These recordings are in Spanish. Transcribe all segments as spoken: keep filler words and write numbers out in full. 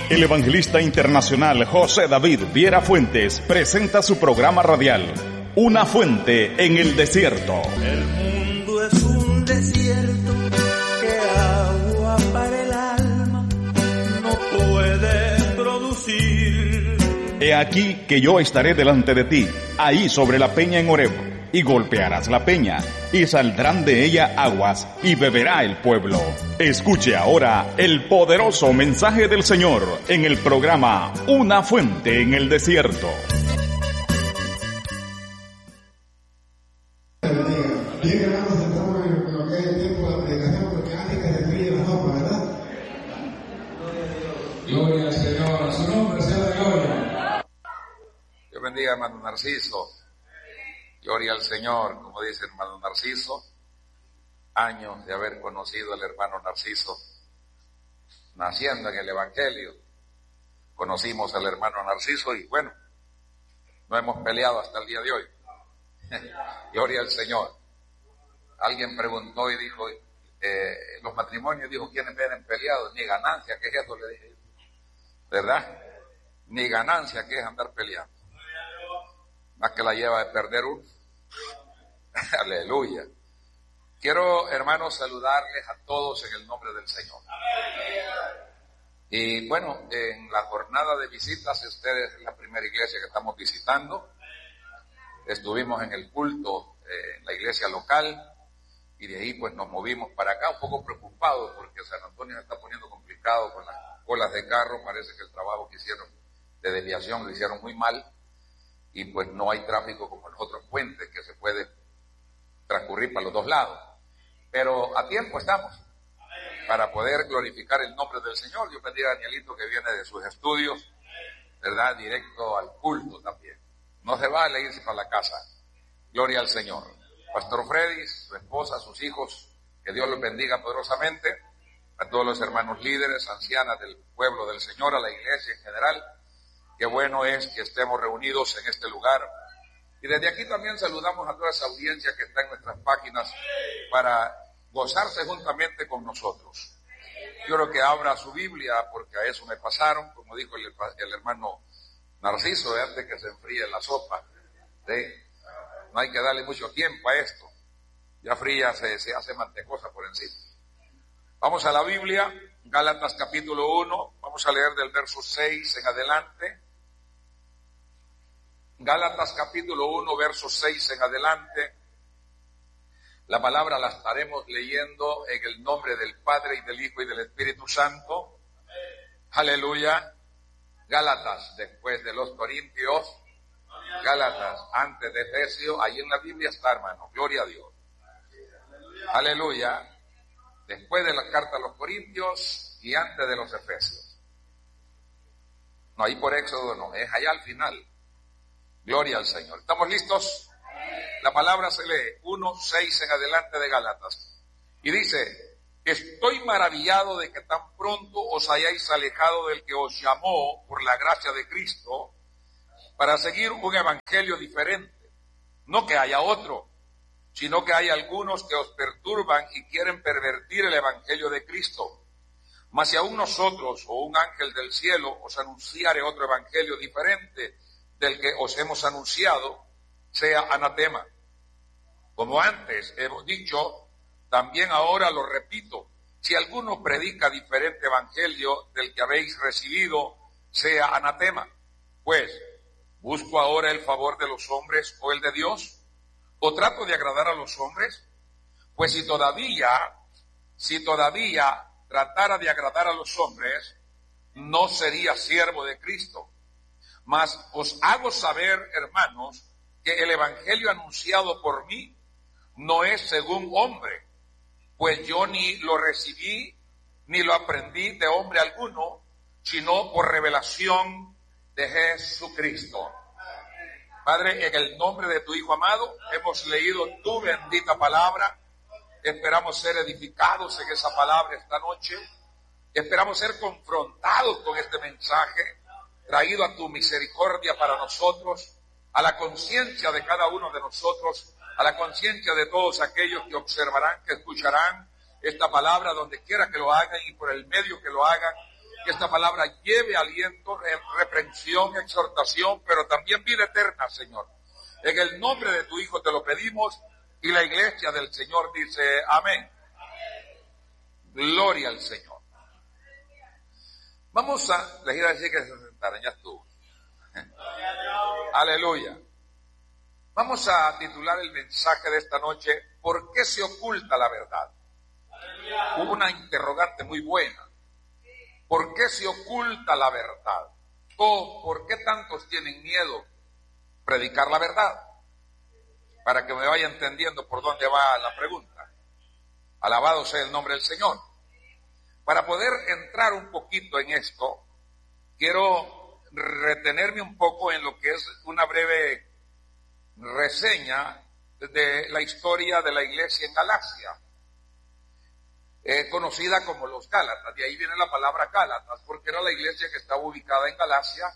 El evangelista internacional José David Viera Fuentes presenta su programa radial, Una Fuente en el Desierto. El mundo es un desierto que agua para el alma no puede producir. He aquí que yo estaré delante de ti, ahí sobre la peña en Horeb, y golpearás la peña, y saldrán de ella aguas, y beberá el pueblo. Escuche ahora el poderoso mensaje del Señor en el programa Una Fuente en el Desierto. Bien, hermanos, entramos en lo que es el tiempo de la predicación, porque antes que se fríe la sopa, ¿verdad? Gloria al Señor, a su nombre sea la gloria. Dios bendiga, hermano Narciso. Gloria al Señor, como dice el hermano Narciso. Años de haber conocido al hermano Narciso, naciendo en el Evangelio. Conocimos al hermano Narciso y bueno, no hemos peleado hasta el día de hoy. Gloria al Señor. Alguien preguntó y dijo, eh, los matrimonios, dijo, ¿quiénes vienen peleados? Ni ganancia, ¿qué es eso? Le dije, ¿verdad? Ni ganancia, ¿qué es andar peleando? Más que la lleva de perder uno. Aleluya. Quiero, hermanos, saludarles a todos en el nombre del Señor. Y bueno, en la jornada de visitas, ustedes es la primera iglesia que estamos visitando. Estuvimos en el culto eh, en la iglesia local y de ahí pues nos movimos para acá un poco preocupados porque San Antonio se está poniendo complicado con las colas de carro. Parece que el trabajo que hicieron de desviación lo hicieron muy mal y pues no hay tráfico como en los otros puentes que se puede transcurrir para los dos lados. Pero a tiempo estamos para poder glorificar el nombre del Señor. Yo pedí a Danielito que viene de sus estudios, ¿verdad? Directo al culto también. No se vale irse para la casa. Gloria al Señor. Pastor Freddy, su esposa, sus hijos, que Dios los bendiga poderosamente. A todos los hermanos líderes, ancianas del pueblo del Señor, a la iglesia en general. Qué bueno es que estemos reunidos en este lugar. Y desde aquí también saludamos a toda esa audiencia que está en nuestras páginas para gozarse juntamente con nosotros. Yo creo que abra su Biblia porque a eso me pasaron, como dijo el, el hermano Narciso, de antes que se enfríe la sopa. ¿Sí? No hay que darle mucho tiempo a esto. Ya fría se, se hace mantecosa por encima. Vamos a la Biblia, Gálatas capítulo uno, vamos a leer del verso seis en adelante. Gálatas capítulo uno, verso seis en adelante. La palabra la estaremos leyendo en el nombre del Padre y del Hijo y del Espíritu Santo. Aleluya. Gálatas, después de los Corintios. Gálatas, antes de Efesios. Ahí en la Biblia está, hermano. Gloria a Dios. Aleluya. Después de la carta a los Corintios y antes de los Efesios. No, ahí por Éxodo no, es allá al final. Gloria al Señor. ¿Estamos listos? La palabra se lee uno, seis en adelante de Gálatas. Y dice, estoy maravillado de que tan pronto os hayáis alejado del que os llamó por la gracia de Cristo para seguir un evangelio diferente. No que haya otro, sino que hay algunos que os perturban y quieren pervertir el evangelio de Cristo. Mas si aún nosotros o un ángel del cielo os anunciare otro evangelio diferente del que os hemos anunciado, sea anatema. Como antes hemos dicho, también ahora lo repito, si alguno predica diferente evangelio del que habéis recibido, sea anatema. Pues, ¿busco ahora el favor de los hombres o el de Dios? ¿O trato de agradar a los hombres? Pues si todavía, si todavía tratara de agradar a los hombres, no sería siervo de Cristo. Mas os hago saber, hermanos, que el evangelio anunciado por mí no es según hombre, pues yo ni lo recibí ni lo aprendí de hombre alguno, sino por revelación de Jesucristo. Padre, en el nombre de tu Hijo amado, hemos leído tu bendita palabra. Esperamos ser edificados en esa palabra esta noche. Esperamos ser confrontados con este mensaje traído a tu misericordia para nosotros, a la conciencia de cada uno de nosotros, a la conciencia de todos aquellos que observarán, que escucharán esta palabra donde quiera que lo hagan y por el medio que lo hagan, Que esta palabra lleve aliento, reprensión, exhortación, pero también vida eterna, Señor. En el nombre de tu Hijo te lo pedimos y la iglesia del Señor dice amén. Gloria al Señor. Vamos a, les iba a decir que se sentaran, ya estuvo. Aleluya. Vamos a titular el mensaje de esta noche, ¿por qué se oculta la verdad? Hubo una interrogante muy buena. ¿Por qué se oculta la verdad? ¿O por qué tantos tienen miedo predicar la verdad? Para que me vaya entendiendo por dónde va la pregunta. Alabado sea el nombre del Señor. Para poder entrar un poquito en esto, quiero retenerme un poco en lo que es una breve reseña de la historia de la iglesia en Galacia. Eh, conocida como los Gálatas, de ahí viene la palabra Gálatas, porque era la iglesia que estaba ubicada en Galacia,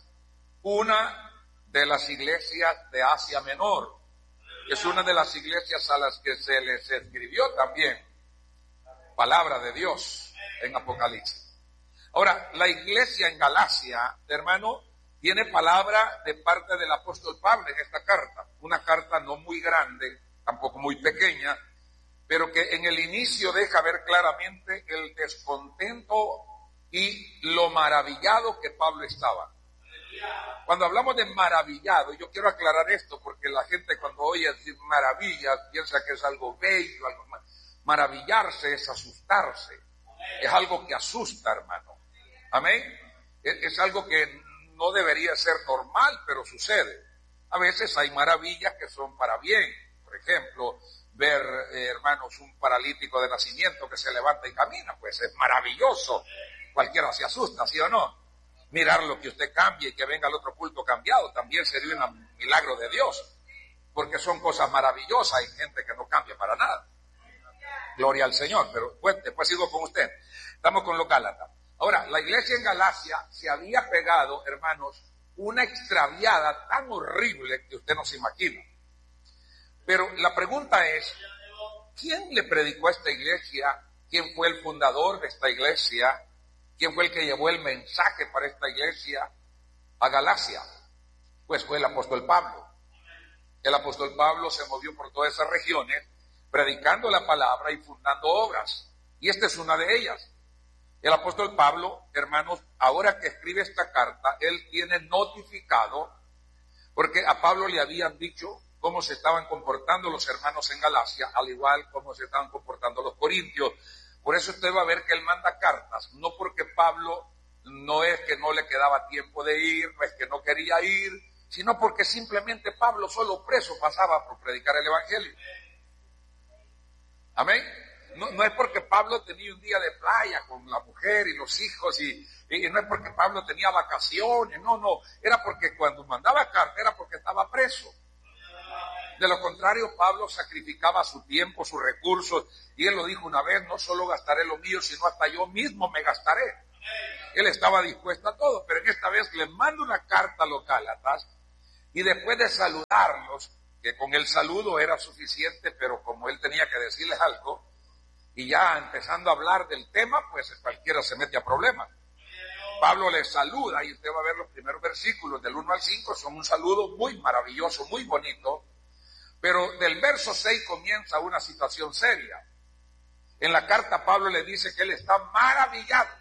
una de las iglesias de Asia Menor, es una de las iglesias a las que se les escribió también palabra de Dios en Apocalipsis. Ahora, la iglesia en Galacia, hermano, tiene palabra de parte del apóstol Pablo en esta carta, una carta no muy grande, tampoco muy pequeña, pero que en el inicio deja ver claramente el descontento y lo maravillado que Pablo estaba. Cuando hablamos de maravillado, yo quiero aclarar esto, porque la gente cuando oye decir maravillas piensa que es algo bello, algo más. Maravillarse es asustarse, es algo que asusta, hermano. Amén. Es, es algo que no debería ser normal, pero sucede. A veces hay maravillas que son para bien. Por ejemplo, ver, eh, hermanos, un paralítico de nacimiento que se levanta y camina, pues es maravilloso. Cualquiera se asusta, ¿sí o no? Mirar lo que usted cambie y que venga al otro culto cambiado también sería un milagro de Dios, porque son cosas maravillosas. Hay gente que no cambia para nada. Gloria al Señor, pero pues, después sigo con usted. Estamos con los Gálatas. Ahora, la iglesia en Galacia se había pegado, hermanos, una extraviada tan horrible que usted no se imagina. Pero la pregunta es, ¿quién le predicó a esta iglesia? ¿Quién fue el fundador de esta iglesia? ¿Quién fue el que llevó el mensaje para esta iglesia a Galacia? Pues fue el apóstol Pablo. El apóstol Pablo se movió por todas esas regiones, predicando la palabra y fundando obras. Y esta es una de ellas. El apóstol Pablo, hermanos, ahora que escribe esta carta, él tiene notificado, porque a Pablo le habían dicho cómo se estaban comportando los hermanos en Galacia, al igual como se estaban comportando los corintios. Por eso usted va a ver que él manda cartas, no porque Pablo no es que no le quedaba tiempo de ir, no es que no quería ir, sino porque simplemente Pablo solo preso pasaba por predicar el evangelio. Amén. No, no es porque Pablo tenía un día de playa con la mujer y los hijos y, y no es porque Pablo tenía vacaciones, no, no, era porque cuando mandaba carta era porque estaba preso. De lo contrario, Pablo sacrificaba su tiempo, sus recursos, y él lo dijo una vez, no solo gastaré lo mío, sino hasta yo mismo me gastaré. Él estaba dispuesto a todo, pero en esta vez le manda una carta a los Gálatas, y después de saludarlos, que con el saludo era suficiente, pero como él tenía que decirles algo, y ya empezando a hablar del tema, pues cualquiera se mete a problemas. Pablo les saluda, y usted va a ver los primeros versículos del uno al cinco, son un saludo muy maravilloso, muy bonito. Pero del verso seis comienza una situación seria. En la carta Pablo le dice que él está maravillado.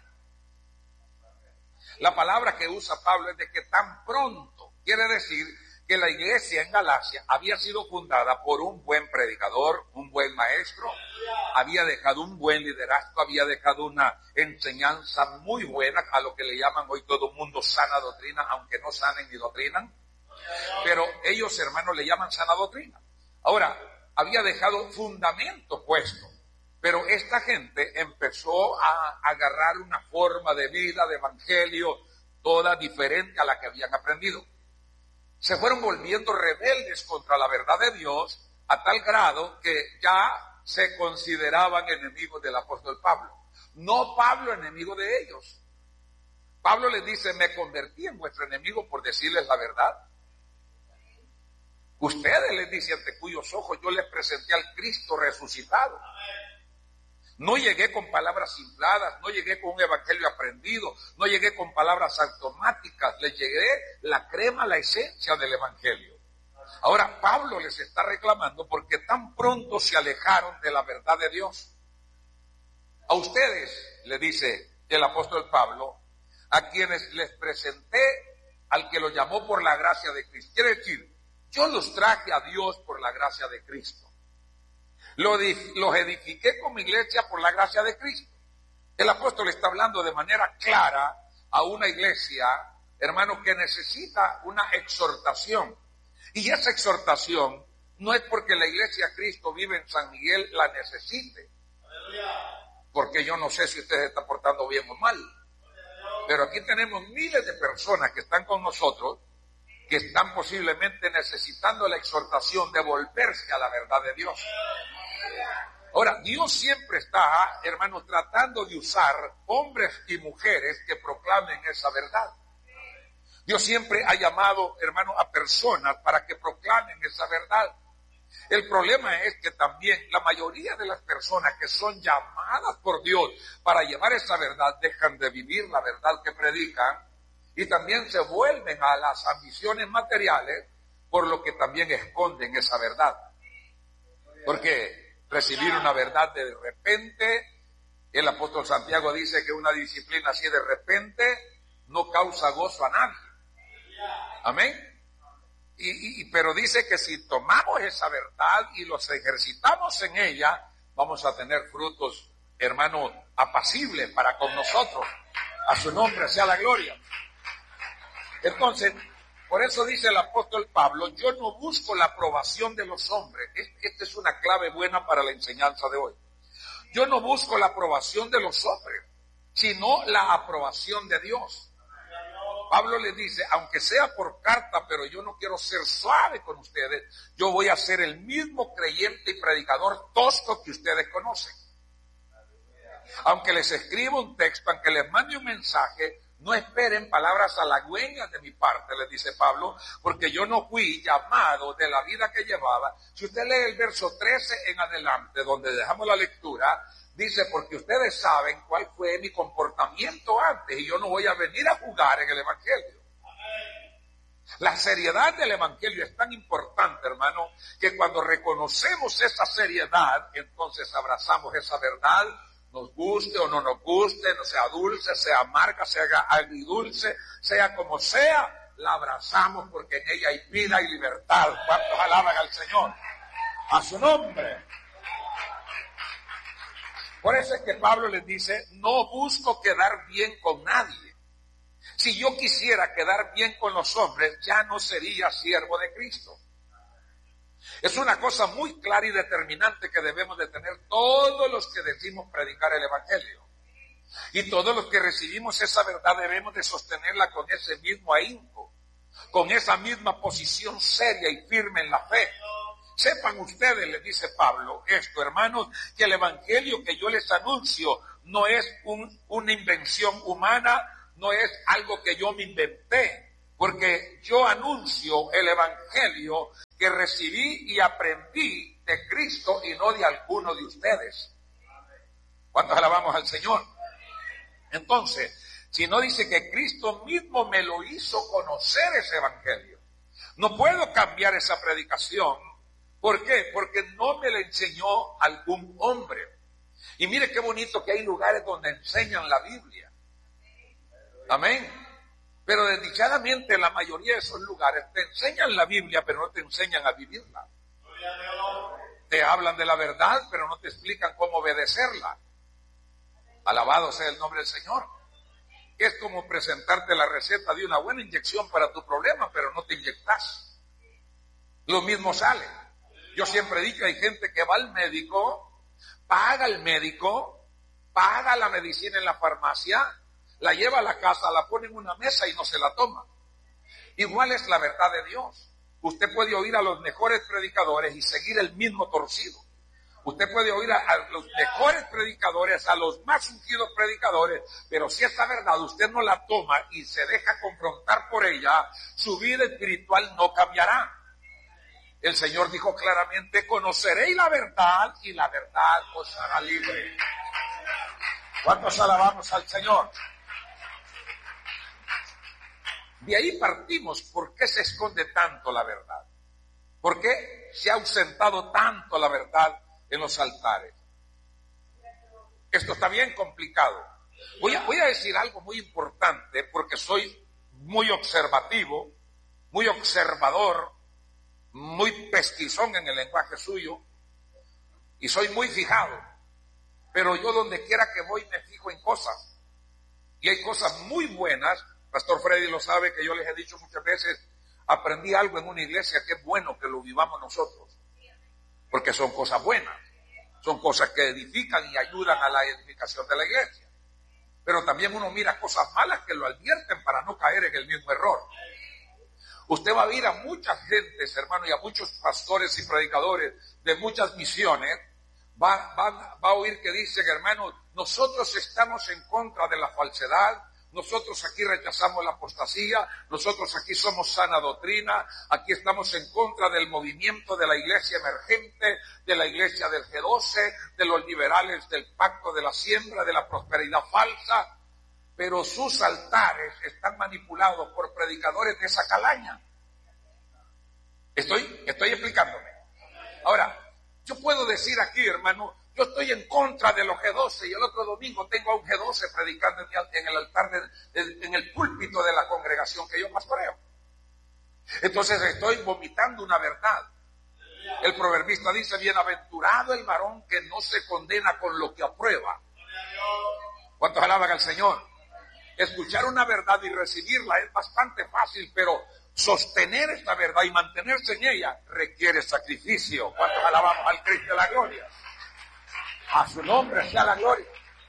La palabra que usa Pablo es de que tan pronto, quiere decir que la iglesia en Galacia había sido fundada por un buen predicador, un buen maestro, había dejado un buen liderazgo, había dejado una enseñanza muy buena, a lo que le llaman hoy todo el mundo sana doctrina, aunque no sanen ni doctrinan, pero ellos, hermanos, le llaman sana doctrina. Ahora, había dejado fundamento puesto, pero esta gente empezó a agarrar una forma de vida, de evangelio, toda diferente a la que habían aprendido. Se fueron volviendo rebeldes contra la verdad de Dios a tal grado que ya se consideraban enemigos del apóstol Pablo. No Pablo enemigo de ellos. Pablo les dice, me convertí en vuestro enemigo por decirles la verdad. Ustedes, les dice, ante cuyos ojos yo les presenté al Cristo resucitado. No llegué con palabras infladas, no llegué con un evangelio aprendido, no llegué con palabras automáticas, les llegué la crema, la esencia del evangelio. Ahora, Pablo les está reclamando porque tan pronto se alejaron de la verdad de Dios. A ustedes, le dice el apóstol Pablo, a quienes les presenté al que los llamó por la gracia de Cristo. Quiere decir, yo los traje a Dios por la gracia de Cristo. Los edifiqué como iglesia por la gracia de Cristo. El apóstol está hablando de manera clara a una iglesia, hermano, que necesita una exhortación. Y esa exhortación no es porque la iglesia Cristo vive en San Miguel la necesite. Porque yo no sé si usted se está portando bien o mal. Pero aquí tenemos miles de personas que están con nosotros, que están posiblemente necesitando la exhortación de volverse a la verdad de Dios. Ahora, Dios siempre está, hermano, tratando de usar hombres y mujeres que proclamen esa verdad. Dios siempre ha llamado, hermano, a personas para que proclamen esa verdad. El problema es que también la mayoría de las personas que son llamadas por Dios para llevar esa verdad dejan de vivir la verdad que predican y también se vuelven a las ambiciones materiales, por lo que también esconden esa verdad. Porque recibir una verdad de repente, el apóstol Santiago dice que una disciplina así de repente no causa gozo a nadie. Amén. Y, y, pero dice que si tomamos esa verdad y los ejercitamos en ella, vamos a tener frutos, hermano, apacibles para con nosotros. A su nombre sea la gloria. Entonces, por eso dice el apóstol Pablo, yo no busco la aprobación de los hombres. Esta es una clave buena para la enseñanza de hoy. Yo no busco la aprobación de los hombres, sino la aprobación de Dios. Pablo le dice, aunque sea por carta, pero yo no quiero ser suave con ustedes, yo voy a ser el mismo creyente y predicador tosco que ustedes conocen. Aunque les escribo un texto, aunque les mande un mensaje, no esperen palabras halagüeñas de mi parte, les dice Pablo, porque yo no fui llamado de la vida que llevaba. Si usted lee el verso trece en adelante, donde dejamos la lectura, dice, porque ustedes saben cuál fue mi comportamiento antes y yo no voy a venir a jugar en el evangelio. La seriedad del evangelio es tan importante, hermano, que cuando reconocemos esa seriedad, entonces abrazamos esa verdad, nos guste o no nos guste, no sea dulce, sea amarga, sea agridulce, sea como sea, la abrazamos porque en ella hay vida y libertad. ¿Cuántos alaban al Señor? A su nombre. Por eso es que Pablo les dice, no busco quedar bien con nadie. Si yo quisiera quedar bien con los hombres, ya no sería siervo de Cristo. Es una cosa muy clara y determinante que debemos de tener todos los que decimos predicar el evangelio. Y todos los que recibimos esa verdad debemos de sostenerla con ese mismo ahínco, con esa misma posición seria y firme en la fe. Sepan ustedes, les dice Pablo, esto, hermanos, que el evangelio que yo les anuncio no es un, una invención humana, no es algo que yo me inventé, porque yo anuncio el evangelio que recibí y aprendí de Cristo y no de alguno de ustedes. ¿Cuántos alabamos al Señor? Entonces, si no dice que Cristo mismo me lo hizo conocer ese evangelio, no puedo cambiar esa predicación. ¿Por qué? Porque no me lo enseñó algún hombre. Y mire qué bonito que hay lugares donde enseñan la Biblia. Amén. Pero desdichadamente la mayoría de esos lugares te enseñan la Biblia, pero no te enseñan a vivirla. Te hablan de la verdad, pero no te explican cómo obedecerla. Alabado sea el nombre del Señor. Es como presentarte la receta de una buena inyección para tu problema, pero no te inyectas. Lo mismo sale. Yo siempre he dicho, hay gente que va al médico, paga al médico, paga la medicina en la farmacia, la lleva a la casa, la pone en una mesa y no se la toma. Igual es la verdad de Dios. Usted puede oír a los mejores predicadores y seguir el mismo torcido. Usted puede oír a, a los mejores predicadores, a los más ungidos predicadores, pero si esa verdad usted no la toma y se deja confrontar por ella, su vida espiritual no cambiará. El Señor dijo claramente, conoceréis la verdad y la verdad os hará libre. ¿Cuántos alabamos al Señor? De ahí partimos. ¿Por qué se esconde tanto la verdad? ¿Por qué se ha ausentado tanto la verdad en los altares? Esto está bien complicado. Voy a, voy a decir algo muy importante porque soy muy observativo, muy observador, muy pesquisón en el lenguaje suyo y soy muy fijado. Pero yo donde quiera que voy me fijo en cosas. Y hay cosas muy buenas. Pastor Freddy lo sabe, que yo les he dicho muchas veces, aprendí algo en una iglesia que es bueno que lo vivamos nosotros. Porque son cosas buenas. Son cosas que edifican y ayudan a la edificación de la iglesia. Pero también uno mira cosas malas que lo advierten para no caer en el mismo error. Usted va a ver a muchas gentes, hermano, y a muchos pastores y predicadores de muchas misiones, va, va, va a oír que dicen, hermano, nosotros estamos en contra de la falsedad, nosotros aquí rechazamos la apostasía, nosotros aquí somos sana doctrina, aquí estamos en contra del movimiento de la iglesia emergente, de la iglesia del G doce, de los liberales del pacto de la siembra, de la prosperidad falsa, pero sus altares están manipulados por predicadores de esa calaña. Estoy, estoy explicándome. Ahora, yo puedo decir aquí, hermano, yo estoy en contra de los G doce y el otro domingo tengo a un G doce predicando en el altar, de, de, en el púlpito de la congregación que yo pastoreo. Entonces estoy vomitando una verdad. El proverbista dice, bienaventurado el varón que no se condena con lo que aprueba. ¿Cuántos alaban al Señor? Escuchar una verdad y recibirla es bastante fácil, pero sostener esta verdad y mantenerse en ella requiere sacrificio. ¿Cuántos alabamos al Cristo de la gloria? A su nombre sea la gloria.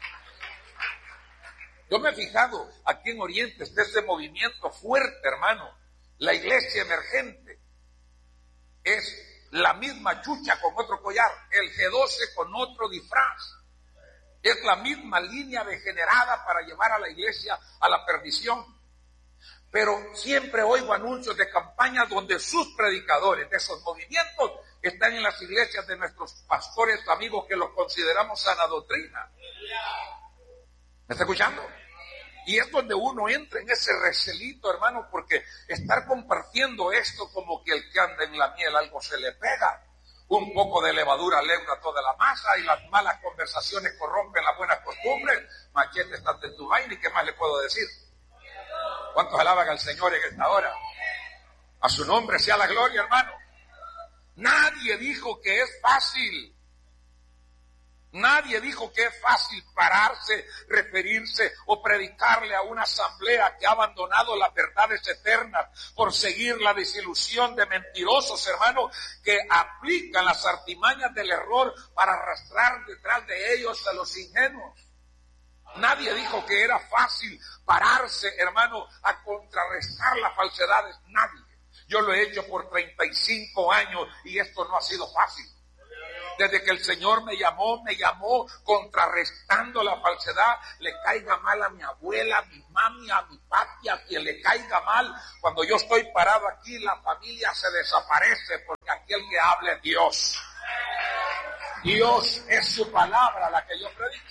Yo me he fijado, aquí en Oriente está este movimiento fuerte, hermano. La iglesia emergente es la misma chucha con otro collar, el G doce con otro disfraz. Es la misma línea degenerada para llevar a la iglesia a la perdición. Pero siempre oigo anuncios de campañas donde sus predicadores de esos movimientos están en las iglesias de nuestros pastores amigos que los consideramos sana doctrina. ¿Me está escuchando? Y es donde uno entra en ese recelito, hermano, porque estar compartiendo esto como que el que anda en la miel algo se le pega. Un poco de levadura leuda toda la masa y las malas conversaciones corrompen las buenas costumbres. Machete, estate en tu vaina y qué más le puedo decir. ¿Cuántos alaban al Señor en esta hora? A su nombre sea la gloria, hermano. Nadie dijo que es fácil. Nadie dijo que es fácil pararse, referirse o predicarle a una asamblea que ha abandonado las verdades eternas por seguir la desilusión de mentirosos, hermanos, que aplican las artimañas del error para arrastrar detrás de ellos a los ingenuos. Nadie dijo que era fácil pararse, hermano, a contrarrestar las falsedades. Nadie. Yo lo he hecho por treinta y cinco años y esto no ha sido fácil. Desde que el Señor me llamó, me llamó contrarrestando la falsedad. Le caiga mal a mi abuela, a mi mami, a mi papi, a quien le caiga mal. Cuando yo estoy parado aquí, la familia se desaparece porque aquel que habla es Dios. Dios es su palabra la que yo predico.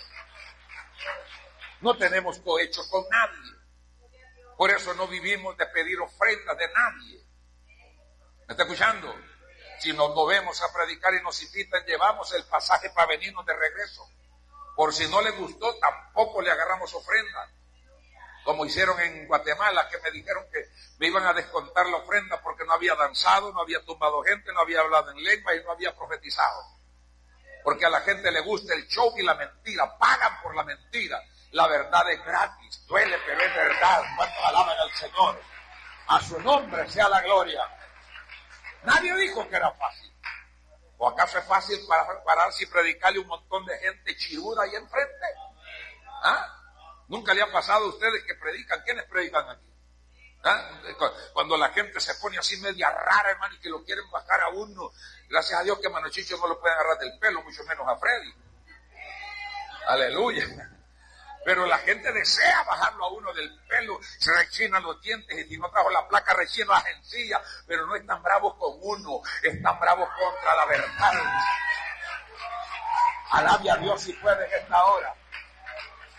No tenemos cohecho con nadie. Por eso no vivimos de pedir ofrendas de nadie. ¿Me está escuchando? Si nos movemos a predicar y nos invitan, llevamos el pasaje para venirnos de regreso. Por si no les gustó, tampoco le agarramos ofrenda. Como hicieron en Guatemala, que me dijeron que me iban a descontar la ofrenda porque no había danzado, no había tumbado gente, no había hablado en lengua y no había profetizado. Porque a la gente le gusta el show y la mentira, pagan por la mentira. La verdad es gratis, duele, pero es verdad. ¿Cuántos alaban al Señor? A su nombre sea la gloria. Nadie dijo que era fácil. ¿O acaso es fácil para pararse y predicarle a un montón de gente chiruda ahí enfrente? ¿Ah? ¿Nunca le ha pasado a ustedes que predican? ¿Quiénes predican aquí? ¿Ah? Cuando la gente se pone así media rara, hermano, y que lo quieren bajar a uno. Gracias a Dios que a Manochicho no lo pueden agarrar del pelo, mucho menos a Freddy. Aleluya. Pero la gente desea bajarlo a uno del pelo, se rechinan los dientes y si no trajo la placa rechina las encías, pero no están bravos con uno, están bravos contra la verdad. Alabe a Dios si puede en esta hora.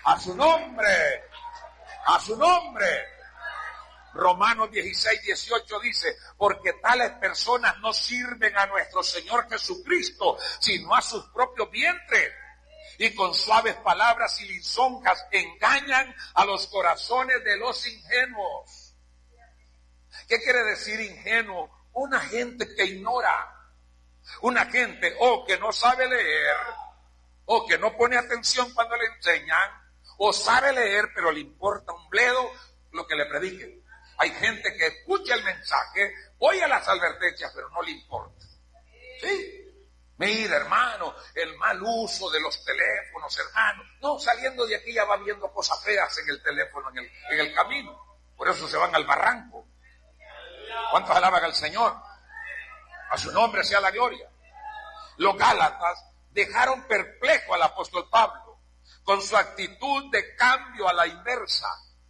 A su nombre, a su nombre. Romanos dieciséis, dieciocho dice, porque tales personas no sirven a nuestro Señor Jesucristo, sino a sus propios vientres. Y con suaves palabras y lisonjas engañan a los corazones de los ingenuos. ¿Qué quiere decir ingenuo? Una gente que ignora. Una gente o que no sabe leer, o que no pone atención cuando le enseñan, o sabe leer pero le importa un bledo lo que le prediquen. Hay gente que escucha el mensaje, oye las advertencias, pero no le importa. ¿Sí? Mira, hermano, el mal uso de los teléfonos, hermano. No, saliendo de aquí ya va viendo cosas feas en el teléfono, en el, en el camino. Por eso se van al barranco. ¿Cuántos alaban al Señor? A su nombre sea la gloria. Los Gálatas dejaron perplejo al apóstol Pablo con su actitud de cambio a la inversa.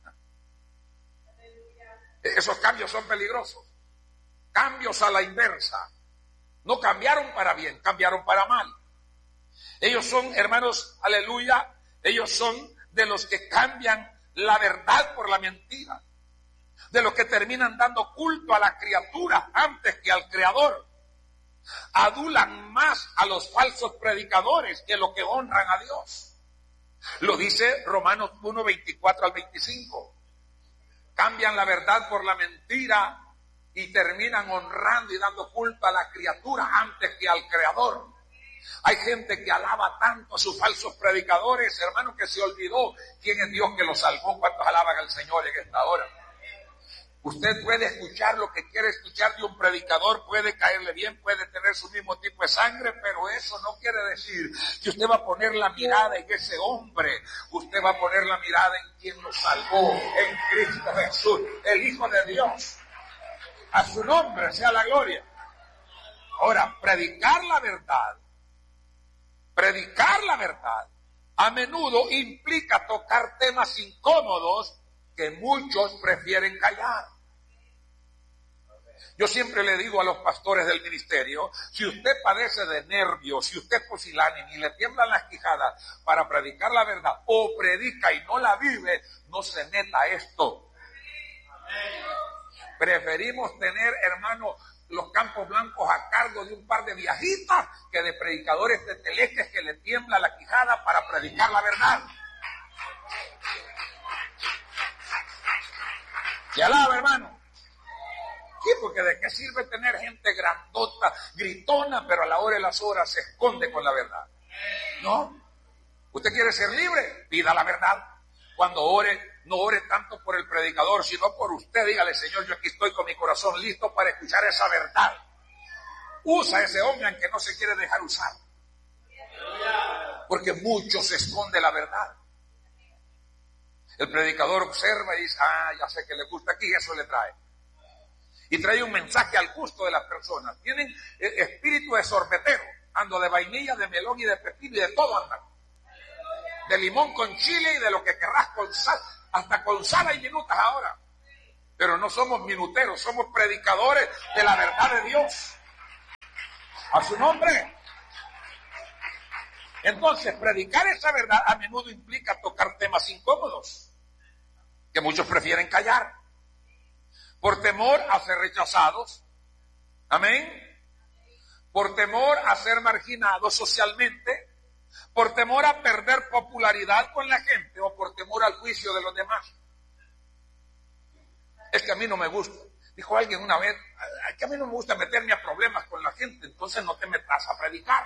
Esos cambios son peligrosos. Cambios a la inversa. No cambiaron para bien, cambiaron para mal. Ellos son, hermanos, aleluya, ellos son de los que cambian la verdad por la mentira. De los que terminan dando culto a la criatura antes que al Creador. Adulan más a los falsos predicadores que los que honran a Dios. Lo dice Romanos uno, veinticuatro al veinticinco. Cambian la verdad por la mentira y terminan honrando y dando culto a la criatura antes que al Creador. Hay gente que alaba tanto a sus falsos predicadores, hermano, que se olvidó quién es Dios que los salvó. ¿Cuántos alaban al Señor en esta hora? Usted puede escuchar lo que quiere escuchar de un predicador, puede caerle bien, puede tener su mismo tipo de sangre, pero eso no quiere decir que usted va a poner la mirada en ese hombre. Usted va a poner la mirada en quien lo salvó, en Cristo Jesús, el Hijo de Dios. A su nombre sea la gloria. Ahora, predicar la verdad, predicar la verdad, a menudo implica tocar temas incómodos que muchos prefieren callar. Yo siempre le digo a los pastores del ministerio, si usted padece de nervios, si usted es pusilánime y le tiemblan las quijadas para predicar la verdad, o predica y no la vive, no se meta a esto. Preferimos tener, hermano, los campos blancos a cargo de un par de viajitas que de predicadores de teleques que le tiembla la quijada para predicar la verdad. ¿Se alaba, hermano? Sí, porque de qué sirve tener gente grandota, gritona, pero a la hora de las horas se esconde con la verdad. ¿No? ¿Usted quiere ser libre? Pida la verdad. Cuando ore, no ore tanto por el predicador, sino por usted. Dígale, Señor, yo aquí estoy con mi corazón listo para escuchar esa verdad. Usa a ese hombre aunque no se quiere dejar usar. Porque mucho se esconde la verdad. El predicador observa y dice, ah, ya sé que le gusta aquí, eso le trae. Y trae un mensaje al gusto de las personas. Tienen espíritu de sorbetero. Ando de vainilla, de melón y de pepino y de todo andan. De limón con chile y de lo que querrás con sal. Hasta con sal hay minutas ahora. Pero no somos minuteros, somos predicadores de la verdad de Dios. A su nombre. Entonces, predicar esa verdad a menudo implica tocar temas incómodos que muchos prefieren callar por temor a ser rechazados, amén, por temor a ser marginados socialmente, por temor a perder popularidad con la gente o por temor al juicio de los demás. Es que a mí no me gusta. Dijo alguien una vez, es que a mí no me gusta meterme a problemas con la gente, entonces no te metas a predicar.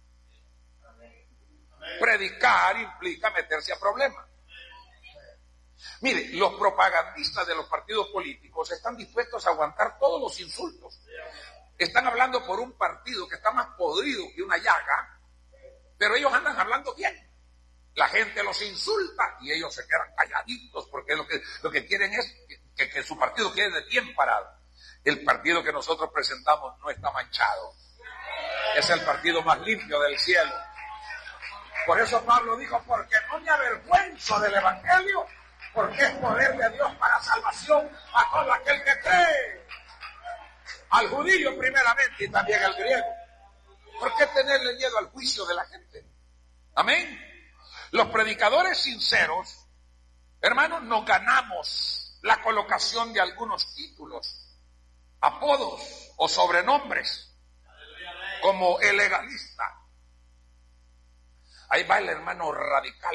Predicar implica meterse a problemas. Mire, los propagandistas de los partidos políticos están dispuestos a aguantar todos los insultos. Están hablando por un partido que está más podrido que una llaga, pero ellos andan hablando bien. La gente los insulta y ellos se quedan calladitos porque lo que, lo que quieren es que, que, que su partido quede bien parado. El partido que nosotros presentamos no está manchado. Es el partido más limpio del cielo. Por eso Pablo dijo, porque no me avergüenzo del evangelio, porque es poder de Dios para salvación a todo aquel que cree. Al judío primeramente y también al griego. ¿Por qué tenerle miedo al juicio de la gente? Amén. Los predicadores sinceros, hermanos, nos ganamos la colocación de algunos títulos, apodos o sobrenombres, como el legalista. Ahí va el hermano radical,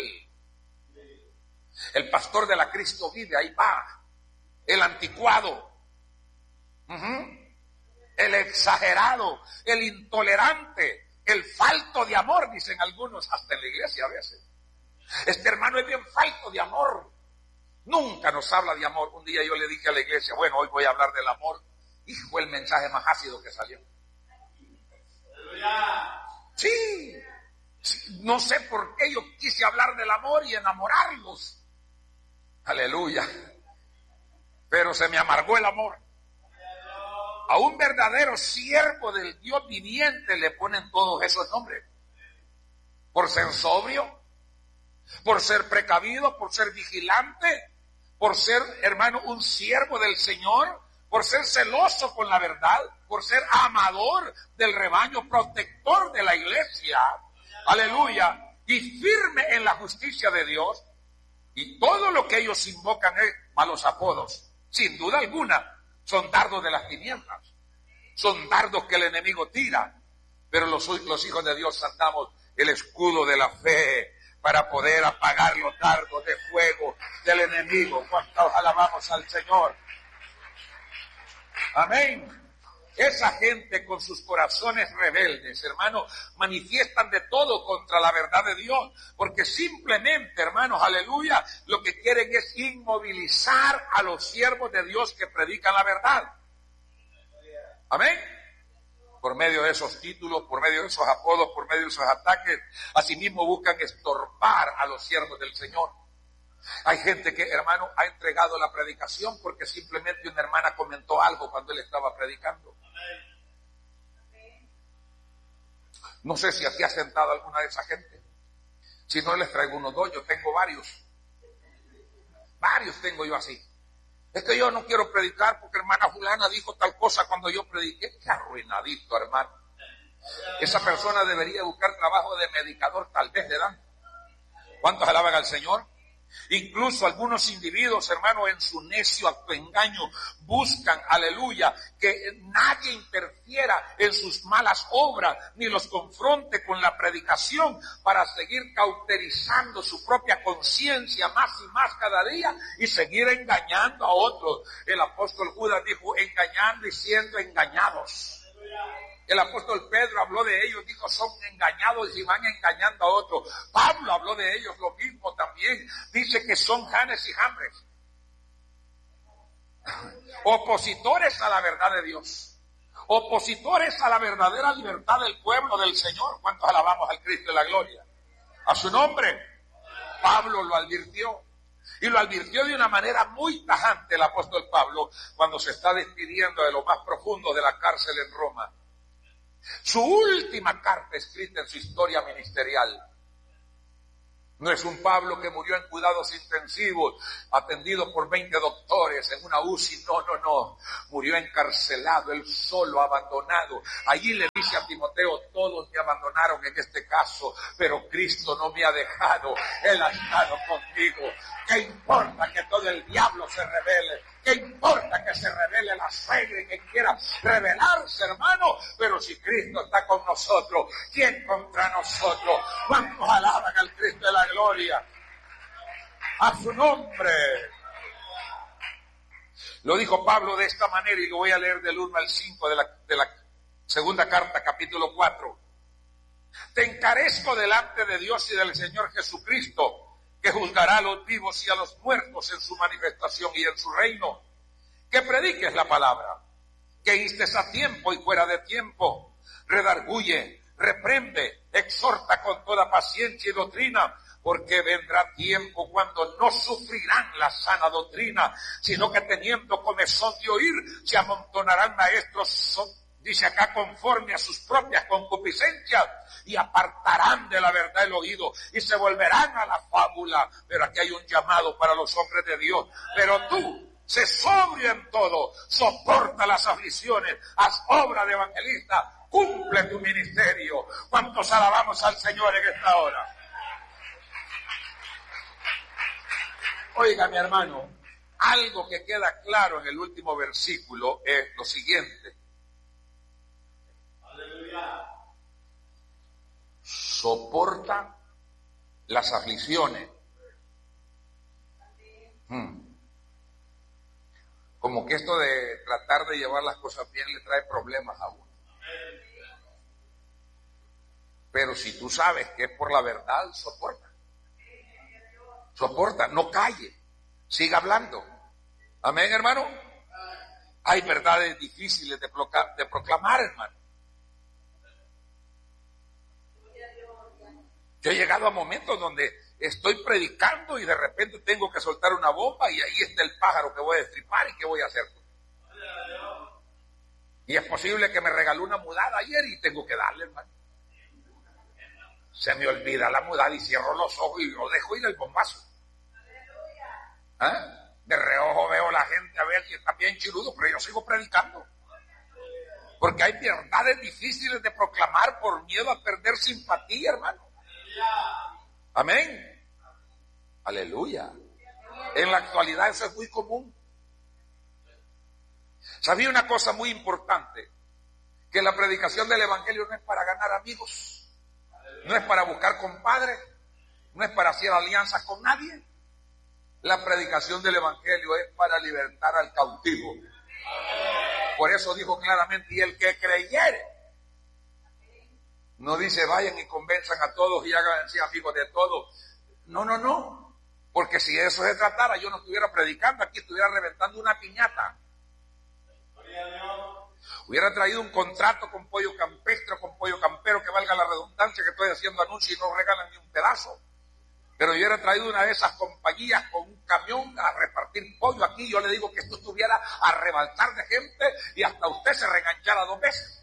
el pastor de la Cristo vive, ahí va, el anticuado, uh-huh. el exagerado, el intolerante, el falto de amor, dicen algunos, hasta en la iglesia a veces. Este hermano es bien falto de amor, nunca nos habla de amor. Un día yo le dije a la iglesia, bueno, hoy voy a hablar del amor, y fue el mensaje más ácido que salió. Sí, sí, no sé por qué yo quise hablar del amor y enamorarlos. Aleluya. Pero se me amargó el amor. A un verdadero siervo del Dios viviente le ponen todos esos nombres. Por ser sobrio, por ser precavido, por ser vigilante, por ser, hermano, un siervo del Señor, por ser celoso con la verdad, por ser amador del rebaño, protector de la iglesia. Aleluya. Y firme en la justicia de Dios. Y todo lo que ellos invocan es malos apodos. Sin duda alguna, son dardos de las tinieblas. Son dardos que el enemigo tira. Pero los, los hijos de Dios andamos el escudo de la fe para poder apagar los dardos de fuego del enemigo. ¿Cuántos alabamos al Señor? Amén. Esa gente con sus corazones rebeldes, hermanos, manifiestan de todo contra la verdad de Dios, porque simplemente, hermanos, aleluya, lo que quieren es inmovilizar a los siervos de Dios que predican la verdad. Amén. Por medio de esos títulos, por medio de esos apodos, por medio de esos ataques, asimismo buscan estorbar a los siervos del Señor. Hay gente que, hermano, ha entregado la predicación porque simplemente una hermana comentó algo cuando él estaba predicando. No sé si aquí ha sentado alguna de esa gente. Si no, les traigo unos dos. Yo tengo varios. Varios tengo yo así. Es que yo no quiero predicar porque hermana fulana dijo tal cosa cuando yo prediqué. Qué arruinadito, hermano. Esa persona debería buscar trabajo de medicador, tal vez le dan. ¿Cuántos alaban al Señor? Incluso algunos individuos, hermanos, en su necio autoengaño buscan, aleluya, que nadie interfiera en sus malas obras ni los confronte con la predicación para seguir cauterizando su propia conciencia más y más cada día y seguir engañando a otros. El apóstol Judas dijo, engañando y siendo engañados. El apóstol Pedro habló de ellos, dijo, son engañados y van engañando a otros. Pablo habló de ellos lo mismo también. Dice que son Janes y Jambres. Opositores a la verdad de Dios. Opositores a la verdadera libertad del pueblo del Señor. ¿Cuántos alabamos al Cristo de la gloria? A su nombre. Pablo lo advirtió. Y lo advirtió de una manera muy tajante el apóstol Pablo cuando se está despidiendo de lo más profundo de la cárcel en Roma. Su última carta escrita en su historia ministerial. No es un Pablo que murió en cuidados intensivos, atendido por veinte doctores en una U C I. No, no, no. Murió encarcelado, él solo, abandonado. Allí le dice a Timoteo, todos me abandonaron en este caso, pero Cristo no me ha dejado. Él ha estado conmigo. ¿Qué importa que todo el diablo se revele? ¿Qué importa que se revele la sangre que quiera revelarse, hermano? Pero si Cristo está con nosotros, ¿quién contra nosotros? ¿Cuántos alaban al Cristo de la gloria? A su nombre. Lo dijo Pablo de esta manera y lo voy a leer del uno al cinco de la, de la segunda carta, capítulo cuatro. Te encarezco delante de Dios y del Señor Jesucristo, que juzgará a los vivos y a los muertos en su manifestación y en su reino. Que prediques la palabra, que instes a tiempo y fuera de tiempo, redarguye, reprende, exhorta con toda paciencia y doctrina, porque vendrá tiempo cuando no sufrirán la sana doctrina, sino que teniendo comezón de oír, se amontonarán maestros, son, dice acá, conforme a sus propias concupiscencias, y apartarán de la verdad el oído, y se volverán a la fábula. Pero aquí hay un llamado para los hombres de Dios. Pero tú, sé sobrio en todo, soporta las aflicciones, haz obra de evangelista, cumple tu ministerio. ¿Cuántos alabamos al Señor en esta hora? Oiga, mi hermano, algo que queda claro en el último versículo es lo siguiente. Aleluya. Soporta las aflicciones. Hmm. Como que esto de tratar de llevar las cosas bien le trae problemas a uno. Pero si tú sabes que es por la verdad, soporta. Soporta, no calle, siga hablando. Amén, hermano. Hay verdades difíciles de, proclamar, de proclamar, hermano. Yo he llegado a momentos donde estoy predicando y de repente tengo que soltar una bomba y ahí está el pájaro que voy a destripar y qué voy a hacer. Y es posible que me regaló una mudada ayer y tengo que darle, hermano. Se me olvida la mudada y cierro los ojos y lo dejo ir el bombazo. ¿Ah? De reojo veo a la gente a ver si está bien chiludo, pero yo sigo predicando. Porque hay verdades difíciles de proclamar por miedo a perder simpatía, hermano. Amén. Aleluya. En la actualidad eso es muy común. ¿Sabía una cosa muy importante? Que la predicación del evangelio no es para ganar amigos. No es para buscar compadres, no es para hacer alianzas con nadie. La predicación del evangelio es para libertar al cautivo. Por eso dijo claramente, y el que creyere. No dice vayan y convenzan a todos y háganse amigos de todos. No, no, no. Porque si eso se tratara, yo no estuviera predicando, aquí estuviera reventando una piñata. Hubiera traído un contrato con pollo campestre, con pollo campero, que valga la redundancia, que estoy haciendo anuncio y no regalan ni un pedazo. Pero yo hubiera traído una de esas compañías con un camión a repartir pollo aquí. Yo le digo que esto estuviera a rebaltar de gente y hasta usted se reenganchara dos veces.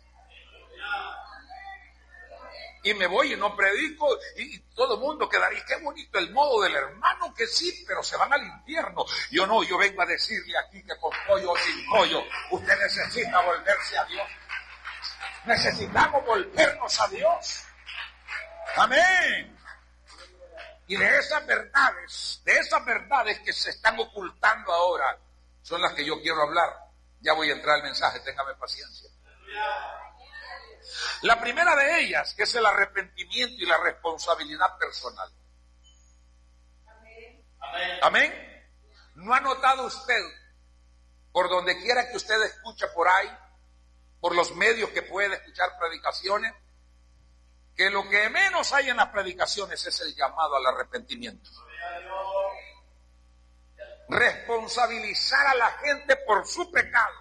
Y me voy y no predico y todo el mundo quedaría, qué bonito el modo del hermano, que sí, pero se van al infierno. Yo no, yo vengo a decirle aquí que con pollo o sin pollo, usted necesita volverse a Dios. Necesitamos volvernos a Dios. Amén. Y de esas verdades, de esas verdades que se están ocultando ahora, son las que yo quiero hablar. Ya voy a entrar al mensaje, téngame paciencia. La primera de ellas, que es el arrepentimiento y la responsabilidad personal. Amén. Amén. ¿No ha notado usted, por donde quiera que usted escuche por ahí, por los medios que puede escuchar predicaciones, que lo que menos hay en las predicaciones es el llamado al arrepentimiento? Responsabilizar a la gente por su pecado.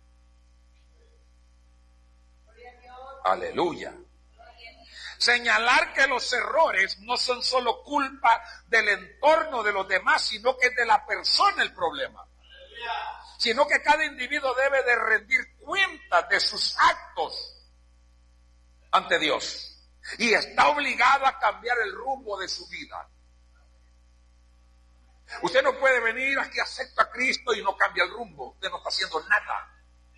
Aleluya. Señalar que los errores no son solo culpa del entorno de los demás, sino que es de la persona el problema. Sino que cada individuo debe de rendir cuentas de sus actos ante Dios. Y está obligado a cambiar el rumbo de su vida. Usted no puede venir aquí, acepta a Cristo y no cambia el rumbo. Usted no está haciendo nada.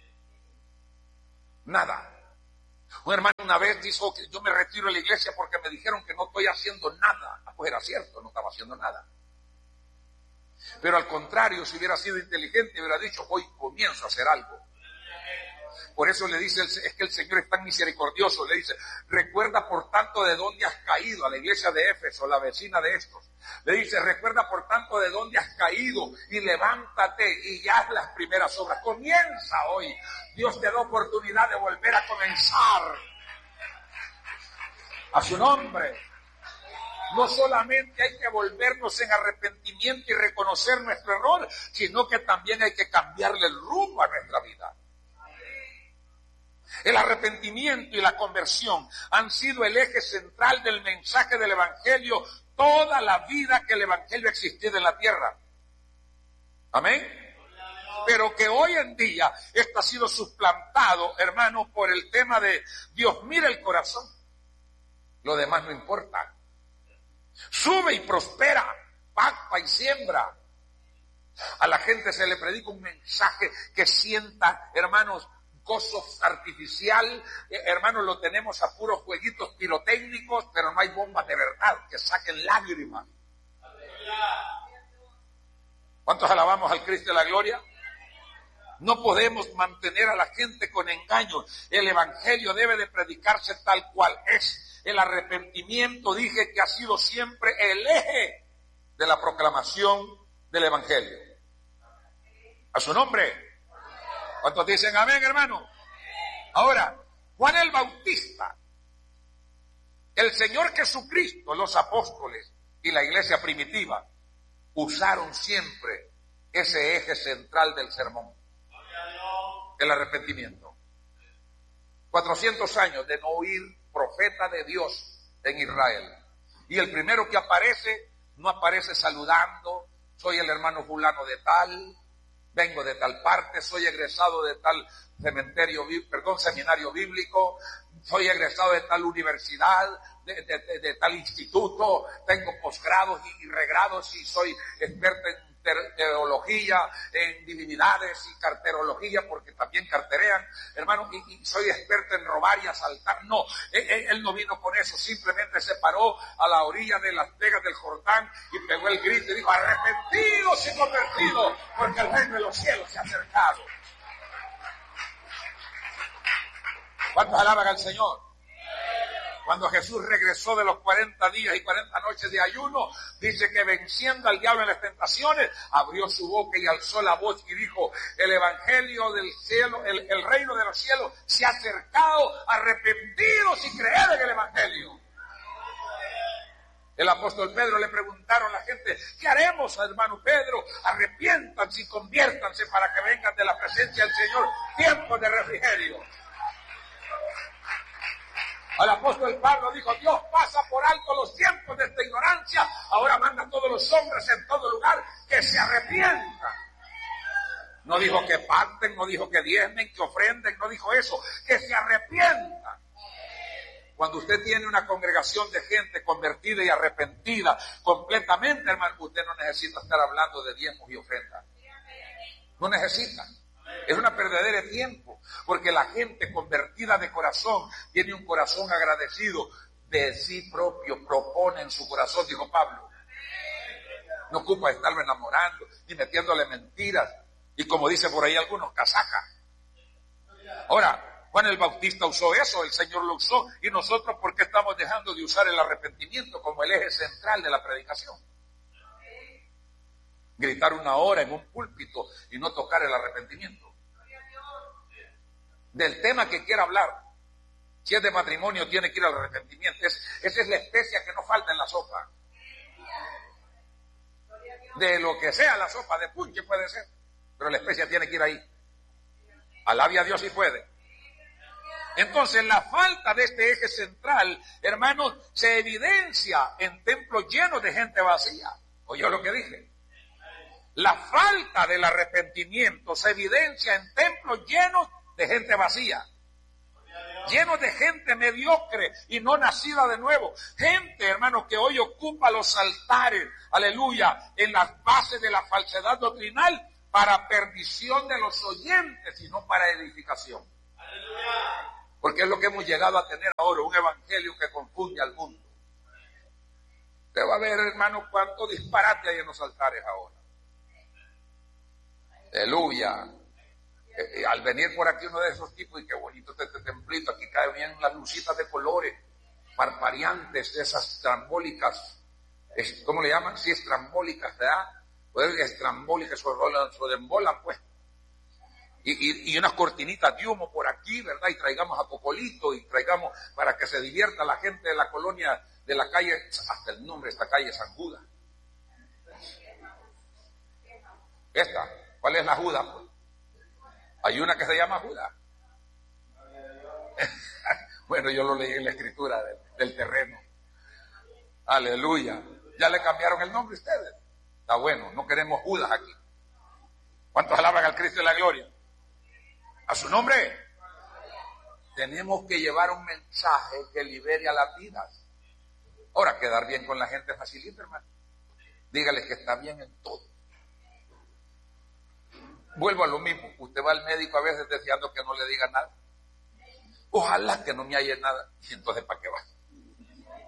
Nada. Un hermano una vez dijo que yo me retiro de la iglesia porque me dijeron que no estoy haciendo nada. Pues era cierto, no estaba haciendo nada. Pero al contrario, si hubiera sido inteligente, hubiera dicho, hoy comienzo a hacer algo. Por eso le dice, es que el Señor es tan misericordioso, le dice, recuerda por tanto de dónde has caído, a la iglesia de Éfeso, la vecina de estos. Le dice, recuerda por tanto de dónde has caído y levántate y haz las primeras obras. Comienza hoy. Dios te da oportunidad de volver a comenzar. A su nombre. No solamente hay que volvernos en arrepentimiento y reconocer nuestro error, sino que también hay que cambiarle el rumbo a nuestra vida. El arrepentimiento y la conversión han sido el eje central del mensaje del Evangelio toda la vida que el Evangelio ha existido en la tierra. Amén. Pero que hoy en día esto ha sido suplantado, hermano, por el tema de Dios mira el corazón. Lo demás no importa. Sube y prospera, pacta y siembra. A la gente se le predica un mensaje que sienta, hermanos, gozo artificial, eh, hermanos, lo tenemos a puros jueguitos pirotécnicos, pero no hay bombas de verdad que saquen lágrimas. ¿Cuántos alabamos al Cristo de la gloria? No podemos mantener a la gente con engaño. El evangelio debe de predicarse tal cual es. El arrepentimiento, dije que ha sido siempre el eje de la proclamación del evangelio. A su nombre. ¿Cuántos dicen amén, hermano? Ahora, Juan el Bautista, el Señor Jesucristo, los apóstoles y la iglesia primitiva usaron siempre ese eje central del sermón, el arrepentimiento. cuatrocientos años de no oír profeta de Dios en Israel. Y el primero que aparece, no aparece saludando, soy el hermano fulano de tal, vengo de tal parte, soy egresado de tal cementerio, perdón, seminario bíblico, soy egresado de tal universidad, de, de, de, de tal instituto, tengo posgrados y, y regrados y soy experto en teología, en divinidades y carterología, porque también carterean, hermano, y, y soy experto en robar y asaltar. No, él, él no vino con eso, simplemente se paró a la orilla de las vegas del Jordán y pegó el grito y dijo: arrepentidos y convertidos, porque el reino de los cielos se ha acercado. ¿Cuántos alaban al Señor? Cuando Jesús regresó de los cuarenta días y cuarenta noches de ayuno, dice que venciendo al diablo en las tentaciones, abrió su boca y alzó la voz y dijo: el evangelio del cielo, el, el reino de los cielos se ha acercado, arrepentidos y creed en el evangelio. El apóstol Pedro le preguntaron a la gente: ¿qué haremos, hermano Pedro? Arrepiéntanse y conviértanse para que vengan de la presencia del Señor tiempos de refrigerio. Al apóstol Pablo dijo: Dios pasa por alto los tiempos de esta ignorancia, ahora manda a todos los hombres en todo lugar que se arrepientan. No dijo que parten, no dijo que diezmen, que ofrenden, no dijo eso, que se arrepientan. Cuando usted tiene una congregación de gente convertida y arrepentida completamente, hermano, usted no necesita estar hablando de diezmos y ofrendas. No necesita. Es una perdedera de tiempo, porque la gente convertida de corazón tiene un corazón agradecido de sí propio, propone en su corazón, dijo Pablo. No ocupa estarlo enamorando, ni metiéndole mentiras, y como dice por ahí algunos, casaca. Ahora, Juan el Bautista usó eso, el Señor lo usó, y nosotros, ¿por qué estamos dejando de usar el arrepentimiento como el eje central de la predicación? Gritar una hora en un púlpito y no tocar el arrepentimiento. Del tema que quiera hablar. Si es de matrimonio, tiene que ir al arrepentimiento. Es, esa es la especia que no falta en la sopa. De lo que sea la sopa, de punche puede ser, pero la especia tiene que ir ahí. Alabe a Dios si puede. Entonces, la falta de este eje central, hermanos, se evidencia en templos llenos de gente vacía. ¿Oyó lo que dije? La falta del arrepentimiento se evidencia en templos llenos de gente vacía, llenos de gente mediocre y no nacida de nuevo. Gente, hermanos, que hoy ocupa los altares, aleluya, en las bases de la falsedad doctrinal para perdición de los oyentes y no para edificación. Porque es lo que hemos llegado a tener ahora, un evangelio que confunde al mundo. Usted va a ver, hermanos, cuánto disparate hay en los altares ahora. Aleluya. Eh, eh, al venir por aquí uno de esos tipos, y qué bonito este, este templito, aquí caen bien las lucitas de colores, parpadeantes, esas estrambólicas, es, ¿cómo le llaman? Sí, estrambólicas, ¿verdad? Pues estrambólicas, se embolan, pues. Y, y, y unas cortinitas de humo por aquí, ¿verdad? Y traigamos a Cocolito, y traigamos para que se divierta la gente de la colonia, de la calle, hasta el nombre de esta calle, San Judas. Esta, ¿cuál es la Judas? Pues? Hay una que se llama Judas. Bueno, yo lo leí en la escritura del, del terreno. Aleluya. ¿Ya le cambiaron el nombre a ustedes? Está bueno, no queremos Judas aquí. ¿Cuántos alaban al Cristo de la gloria? A su nombre. Tenemos que llevar un mensaje que libere a las vidas. Ahora, quedar bien con la gente facilita, hermano. Dígale que está bien en todo. Vuelvo a lo mismo. Usted va al médico a veces deseando que no le diga nada. Ojalá que no me haya nada. Y entonces, ¿para qué va?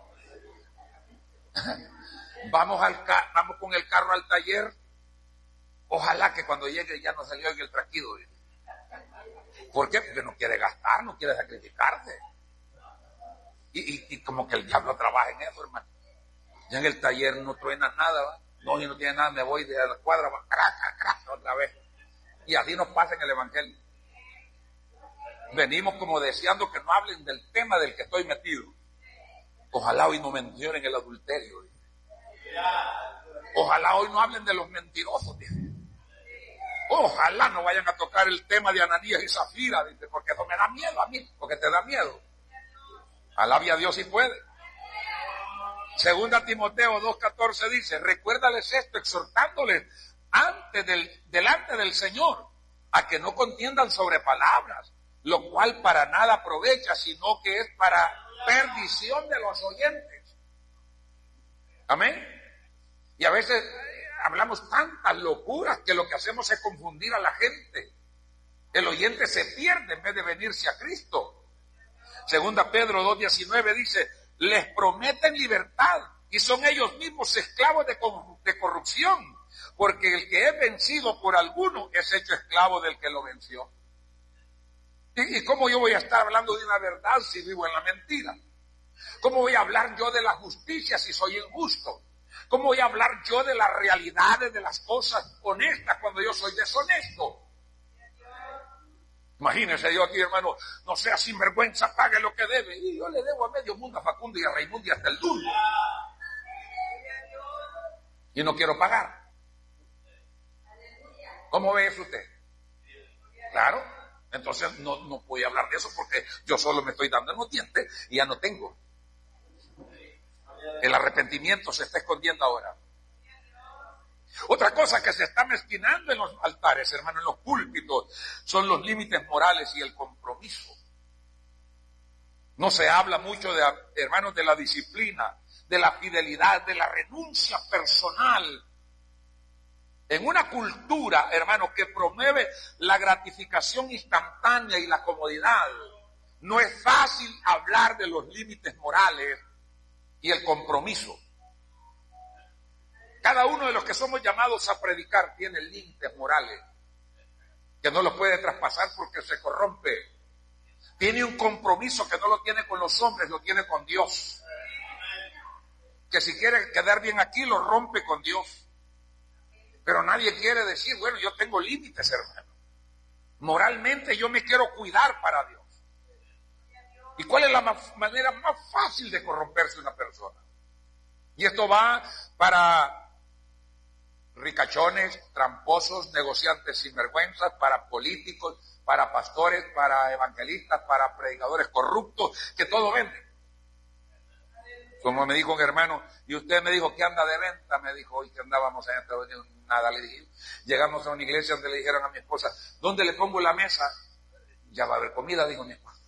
Vamos, al ca- vamos con el carro al taller Ojalá que cuando llegue ya no se le oiga el traquido. ¿Por qué? Porque no quiere gastar, no quiere sacrificarse. Y, y, y como que el diablo trabaja en eso, hermano. Ya en el taller no truena nada, ¿va? No, y no tiene nada, me voy de la cuadra, va, craca, craca, otra vez. Y así nos pasa en el evangelio. Venimos como deseando que no hablen del tema del que estoy metido. Ojalá hoy no mencionen el adulterio. Dice. Ojalá hoy no hablen de los mentirosos. Dice. Ojalá no vayan a tocar el tema de Ananías y Zafira, dice, porque eso me da miedo a mí, porque te da miedo. Alabe a Dios si puede. Segunda Timoteo dos catorce dice, recuérdales esto, exhortándoles antes del, delante del Señor, a que no contiendan sobre palabras, lo cual para nada aprovecha, sino que es para perdición de los oyentes. Amén. Y a veces hablamos tantas locuras que lo que hacemos es confundir a la gente. El oyente se pierde en vez de venirse a Cristo. Segunda Pedro dos diecinueve dice, les prometen libertad y son ellos mismos esclavos de, de corrupción, porque el que es vencido por alguno es hecho esclavo del que lo venció. ¿Y, y cómo yo voy a estar hablando de una verdad si vivo en la mentira? ¿Cómo voy a hablar yo de la justicia si soy injusto? ¿Cómo voy a hablar yo de las realidades de las cosas honestas cuando yo soy deshonesto? Imagínense yo aquí, hermano, no sea sinvergüenza, pague lo que debe. Y yo le debo a medio mundo, a Facundo y a Raimundo y hasta el dulce. Y no quiero pagar. ¿Cómo ve eso usted? Claro. Entonces no, no voy a hablar de eso porque yo solo me estoy dando en los dientes y ya no tengo. El arrepentimiento se está escondiendo ahora. Otra cosa que se está mezquinando en los altares, hermano, en los púlpitos, son los límites morales y el compromiso. No se habla mucho, de, hermanos, de la disciplina, de la fidelidad, de la renuncia personal. En una cultura, hermano, que promueve la gratificación instantánea y la comodidad, no es fácil hablar de los límites morales y el compromiso. Cada uno de los que somos llamados a predicar tiene límites morales que no los puede traspasar porque se corrompe. Tiene un compromiso que no lo tiene con los hombres, lo tiene con Dios. Que si quiere quedar bien aquí, lo rompe con Dios. Pero nadie quiere decir, bueno, yo tengo límites, hermano. Moralmente yo me quiero cuidar para Dios. ¿Y cuál es la más, manera más fácil de corromperse una persona? Y esto va para ricachones, tramposos, negociantes sinvergüenzas, para políticos, para pastores, para evangelistas, para predicadores corruptos, que todo venden. Como me dijo un hermano, y usted me dijo que anda de venta, me dijo hoy que andábamos en Estados Unidos, nada, le dije. Llegamos a una iglesia donde le dijeron a mi esposa, ¿dónde le pongo la mesa? Ya va a haber comida, dijo mi esposa.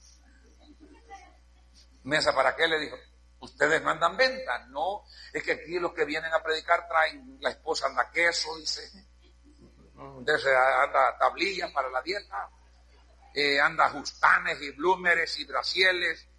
¿Mesa para qué? Le dijo. Ustedes no andan venta, no, es que aquí los que vienen a predicar traen, la esposa anda queso, dice, entonces anda tablillas para la dieta, eh, anda justanes y blúmeres y brasieles,